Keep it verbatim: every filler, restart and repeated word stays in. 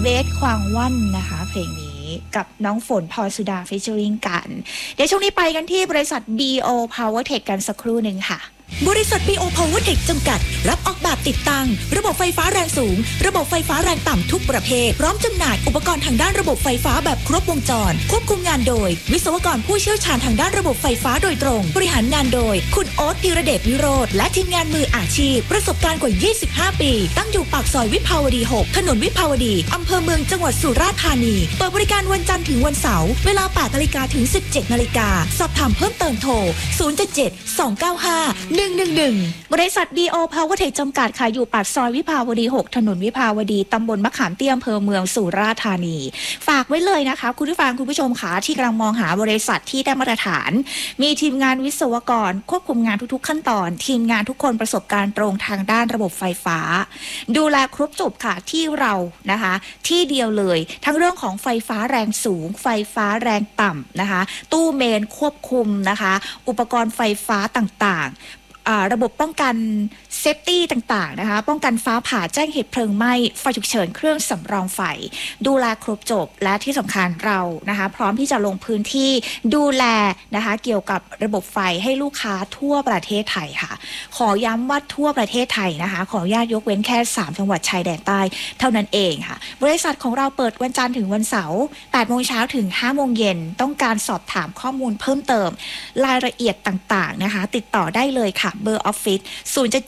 เบสควางว่านนะคะเพลงนี้กับน้องฝนพรสุดาฟิชเชอริงกันเดี๋ยวช่วงนี้ไปกันที่บริษัท บี โอ Powertech กันสักครู่หนึ่งค่ะบริษัท บี โอ Powertech จำกัดรับออกแบบติดตั้งระบบไฟฟ้าแรงสูงระบบไฟฟ้าแรงต่ำทุกประเภทพร้อมจำหน่ายอุปกรณ์ทางด้านระบบไฟฟ้าแบบครบวงจรควบคุมงานโดยวิศวกรผู้เชี่ยวชาญทางด้านระบบไฟฟ้าโดยตรงบริหารงานโดยคุณโอ๊ต ธีรเดช วิโรจน์และทีมงานมืออาชีพประสบการณ์กว่า ยี่สิบห้า ปีตั้งอยู่ปากซอยวิภาวดี หก ถนนวิภาวดีอำเภอเมืองจังหวัดสุราษฎร์ธานีเปิดบริการวันจันทร์ถึงวันเสาร์เวลา แปดนาฬิกา ถึง สิบเจ็ดนาฬิกาสอบถามเพิ่มเติมโทรศูนย์ เจ็ด เจ็ด สอง เก้า ห้า หนึ่ง หนึ่ง หนึ่งบริษัท บี โอ Powertech จำกัดค่ะอยู่ปากซอยวิภาวดี หก ถนนวิภาวดีตำบลมะขามเตี้ยอำเภอเมืองสุราษฎร์ธานีฝากไว้เลยนะคะคุณผู้ฟังคุณผู้ชมค่ะที่กำลังมองหาบริษัทที่ได้มาตรฐานมีทีมงานวิศวกรควบคุมงานทุกๆขั้นตอนทีมงานทุกคนประสบการณ์ตรงทางด้านระบบไฟฟ้าดูแลครบจบค่ะที่เรานะคะที่เดียวเลยทั้งเรื่องของไฟฟ้าแรงสูงไฟฟ้าแรงต่ำนะคะตู้เมนควบคุมนะคะอุปกรณ์ไฟฟ้าต่างๆระบบป้องกันเซฟตี้ต่างๆนะคะป้องกันฟ้าผ่าแจ้งเหตุเพลิงไหม้ไฟฉุกเฉินเครื่องสำรองไฟดูแลครบจบและที่สำคัญเรานะคะพร้อมที่จะลงพื้นที่ดูแลนะคะเกี่ยวกับระบบไฟให้ลูกค้าทั่วประเทศไทยค่ะขอย้ำว่าทั่วประเทศไทยนะคะขออนุญาตยกเว้นแค่สามจังหวัดชายแดนใต้เท่านั้นเองค่ะบริษัทของเราเปิดวันจันทร์ถึงวันเสาร์ แปดโมงเช้าถึง ห้าโมงเย็นต้องการสอบถามข้อมูลเพิ่มเติมรายละเอียดต่างๆนะคะติดต่อได้เลยค่ะเบอร์ออฟฟิศศูนย์